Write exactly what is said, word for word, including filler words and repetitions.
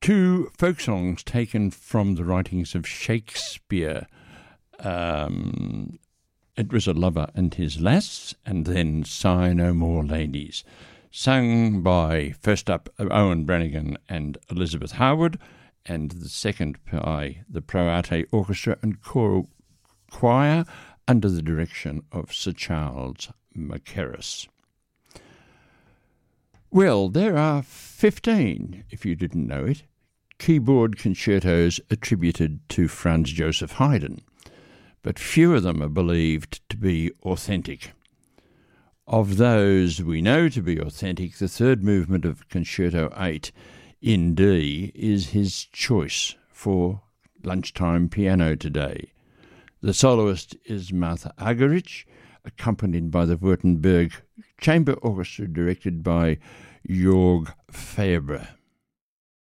two folk songs taken from the writings of Shakespeare. Um, It Was a Lover and His Lass, and then Sigh No More Ladies, sung by, first up, Owen Brannigan and Elizabeth Harwood, and the second by the Pro Arte Orchestra and Choral Choir under the direction of Sir Charles Mackerras. Well, there are fifteen, if you didn't know it, keyboard concertos attributed to Franz Joseph Haydn, but few of them are believed to be authentic. Of those we know to be authentic, the third movement of Concerto eight in D is his choice for lunchtime piano today. The soloist is Martha Argerich, accompanied by the Württemberg Chamber Orchestra directed by Jörg Fabre.